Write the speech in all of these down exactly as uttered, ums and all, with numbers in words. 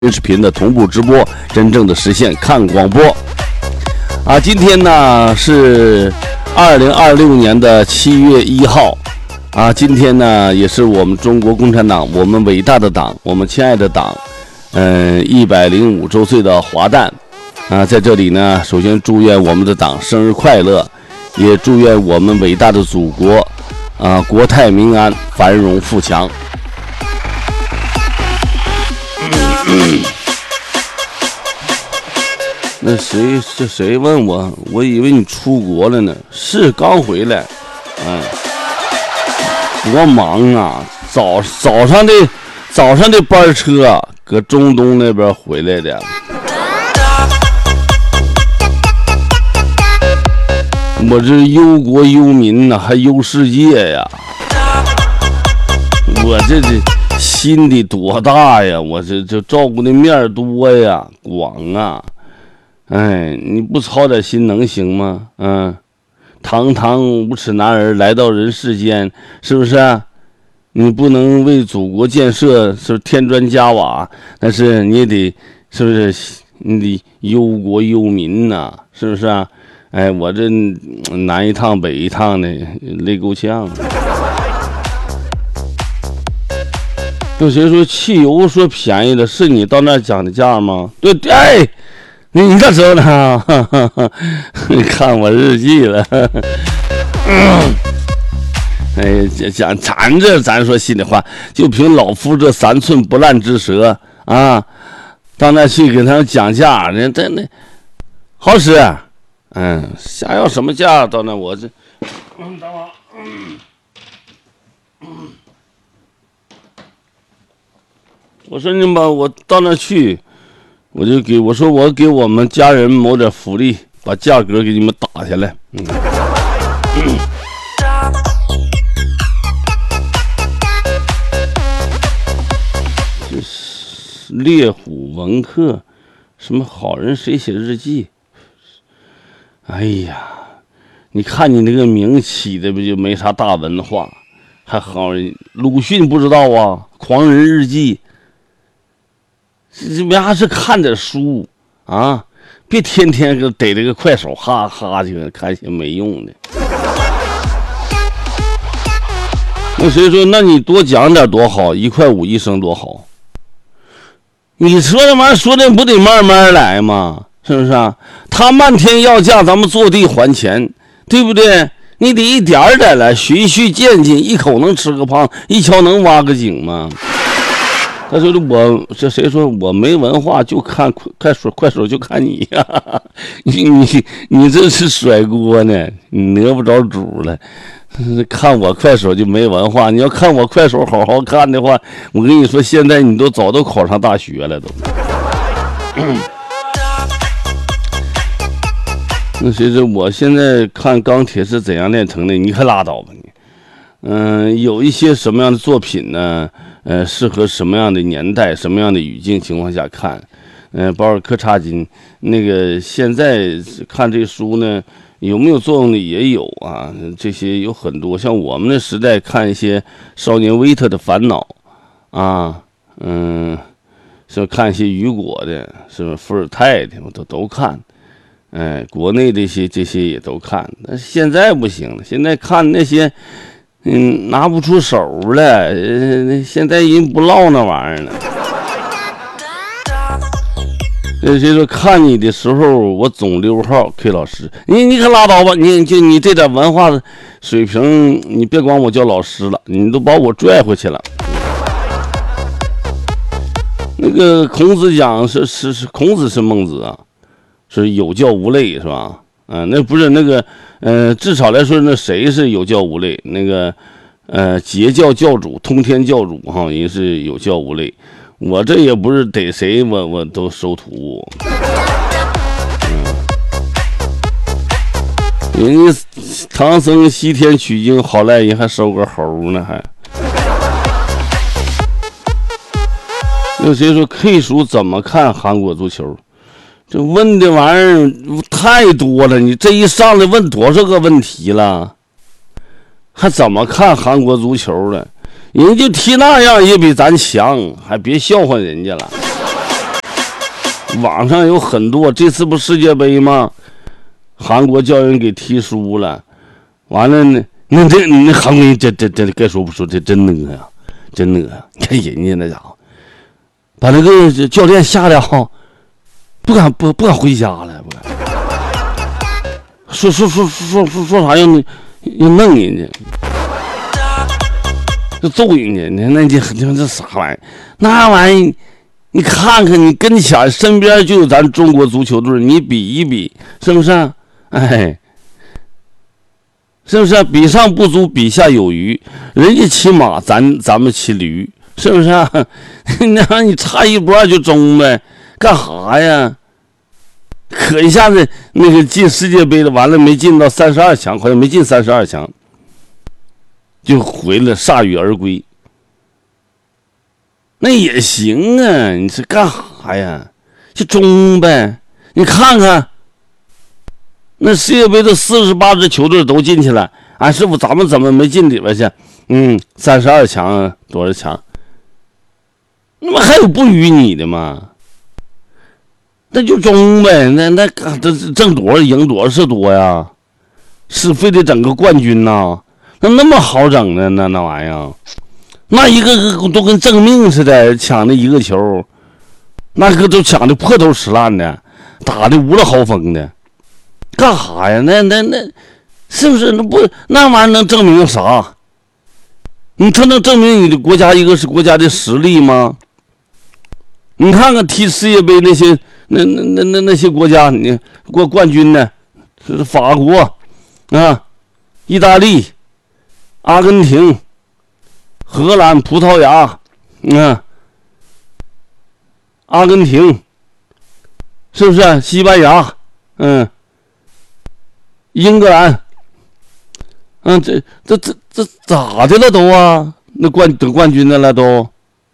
视频的同步直播，真正的实现看广播啊！今天呢是二零二六年的七月一号啊，今天呢也是我们中国共产党，我们伟大的党，我们亲爱的党，嗯，一百零五周岁的华诞啊，在这里呢，首先祝愿我们的党生日快乐，也祝愿我们伟大的祖国啊国泰民安，繁荣富强。那谁是谁问我？我以为你出国了呢，是刚回来。嗯，多忙啊！早早上的早上的班车搁中东那边回来的。我这忧国忧民呐、啊，还忧世界呀！我这这心得多大呀！我这这照顾的面多呀，广啊！哎，你不操点心能行吗？嗯，堂堂无耻男儿来到人世间，是不是啊？你不能为祖国建设是添砖加瓦，但是你也得是不是？你得忧国忧民呐、啊，是不是啊？哎，我这南一趟北一趟的，累够呛。有谁说汽油说便宜的，是你到那儿讲的价吗？对，哎。你咋知道呢？你看我日记了。哎，讲咱这咱说心里话，就凭老夫这三寸不烂之舌啊，到那去给他们讲价，人真的好使。嗯，想要什么价到那我这。嗯，等会儿。嗯嗯。我说你把我到那去。我就给我说，我给我们家人谋点福利，把价格给你们打下来。嗯，嗯这是猎虎文客，什么好人谁写日记？哎呀，你看你那个名起的不就没啥大文化，还好人鲁迅不知道啊，狂人日记。这为啥是看点书啊？别天天个逮这个快手，哈哈就看些没用的。那谁说？那你多讲点多好，一块五一升多好。你说这玩意儿说的不得慢慢来吗？是不是啊？他漫天要价，咱们坐地还钱，对不对？你得一点点来，循序渐进，一口能吃个胖，一锹能挖个井吗？他说我这谁说我没文化就看快手快手就看你呀、啊？你你你这是甩锅呢？你捏不着主了。看我快手就没文化，你要看我快手好好看的话，我跟你说，现在你都早都考上大学了都。那谁说我现在看钢铁是怎样炼成的？你可拉倒吧你。嗯，有一些什么样的作品呢？呃，适合什么样的年代、什么样的语境情况下看？呃，保尔柯察金那个现在看这书呢，有没有作用的也有啊。这些有很多，像我们那时代看一些少年维特的烦恼啊，嗯，像看一些雨果的，是吧？伏尔泰的，我都都看。哎，国内这些这些也都看，但是现在不行了，现在看那些。嗯，拿不出手了。呃，现在人不唠那玩意儿了。这谁说看你的时候，我总溜号 K 老师，你你可拉倒吧！你就你这点文化水平，你别管我叫老师了，你都把我拽回去了。那个孔子讲是是是孔子是孟子啊，是有教无类是吧？嗯、呃，那不是那个。呃，至少来说，那谁是有教无类？那个，呃，截教教主、通天教主哈，人是有教无类。我这也不是逮谁我我都收徒。嗯，人家唐僧西天取经好赖人还收个猴呢，还。有谁说 K 叔怎么看韩国足球？这问的玩意儿太多了，你这一上来问多少个问题了？还怎么看韩国足球了？人就踢那样也比咱强，还别笑话人家了。 网上有很多，这次不世界杯吗？韩国教练给踢输了，完了呢，那这那韩国人这这这该说不说，这真那个呀，真那个。你看人家那家伙，把那个教练吓得哈，不敢不不敢回家了，不敢。说说说说说说啥要要弄人家，就揍人家，那那这这啥玩意儿？那玩意儿。你看看，你跟前身边就有咱中国足球队，你比一比，是不是？哎，是不是？比上不足，比下有余。人家骑马，咱咱们骑驴，是不是？那你差一波就中呗，干啥呀？可一下子那个进世界杯的，完了没进到三十二强，好像没进三十二强，就回了，铩羽而归。那也行啊，你是干啥呀？就中呗。你看看，那世界杯的四十八支球队都进去了，俺师傅咱们怎么没进里边去？嗯，三十二强多少强？那么还有不与你的吗？那就中呗。那那这挣多少赢多少是多呀？是非得整个冠军呐？那那么好整的那那玩意儿？那一个个都跟挣命似的，抢的一个球，那个都抢的破头石烂的，打的无了豪风的，干啥呀？那那那，是不是？那不那玩意儿能证明啥？你他能证明你的国家一个是国家的实力吗？你看看踢世界杯那些那那那那那些国家，你过冠军呢？是法国啊，意大利、阿根廷。荷兰、葡萄牙，嗯，阿根廷，是不是？西班牙，嗯，英格兰，嗯，这这这这咋的了都啊？那冠得冠军的了都，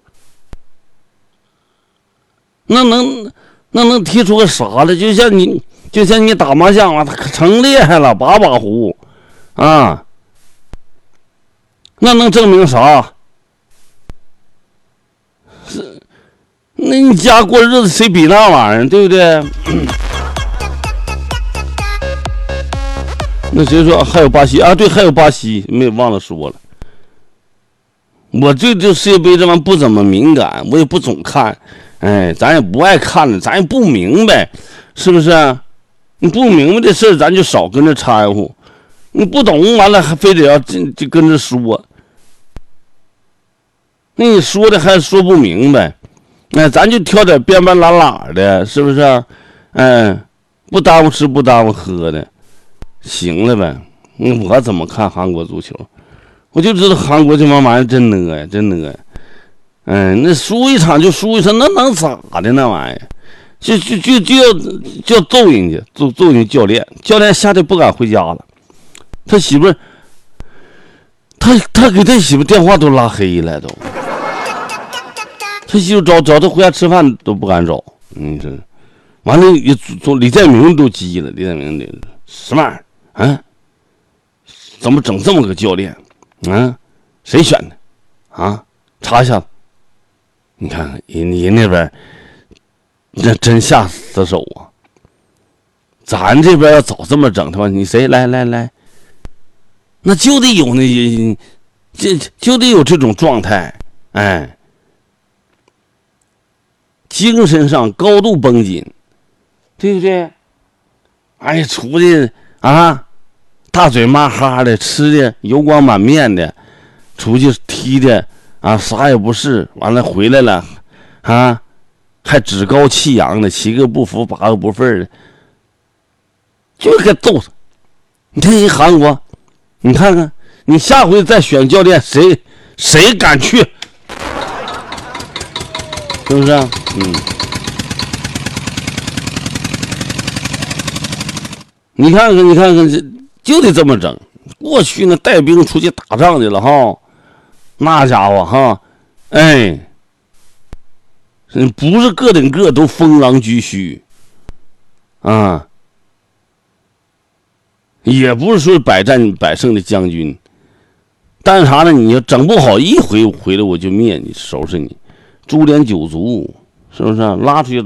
那能那能踢出个啥来？就像你就像你打麻将啊，他可成厉害了，把把胡啊。那能证明啥？是，那你家过日子谁比那玩意儿，对不对？那谁说还有巴西啊？对，还有巴西，没忘了说了。我对这世界杯这玩意不怎么敏感，我也不总看，哎，咱也不爱看了，咱也不明白，是不是？你不明白的事儿，咱就少跟着掺和。你不懂，完了还非得要就跟着说，那你说的还说不明白，哎，咱就挑点边边拉拉的，是不是？哎，不耽误吃不耽误喝的，行了呗。嗯，我怎么看韩国足球？我就知道韩国这帮玩意儿真呢呀，真呢呀。哎，那输一场就输一场，那能咋的那玩意儿？就就就就要就要揍人家，揍揍人家教练，教练吓得不敢回家了。他媳妇儿，他他给他媳妇电话都拉黑了都，他媳妇找找他回家吃饭都不敢找，你这，完了也从李在明都急了，李在明的什么玩意儿啊？怎么整这么个教练？啊，谁选的？啊，查一下子，你看看人人那边，那真下死手啊！咱这边要早这么整，他妈你谁来来来？那就得有那，这就得有这种状态，哎，精神上高度绷紧，对不对？哎，出去啊，大嘴骂哈的，吃的油光满面的，出去踢的啊，啥也不是，完了回来了，啊，还趾高气扬的，七个不服八个不忿的，就该揍他。你看人韩国。你看看，你下回再选教练，谁谁敢去？是不是？嗯。你看看，你看看，这就得这么整。过去呢，带兵出去打仗去了哈，那家伙哈，哎，不是个顶个都风狼居胥啊。也不是说百战百胜的将军，但是啥呢？你要整不好，一回回来我就灭你，收拾你，株连九族，是不是？拉出去。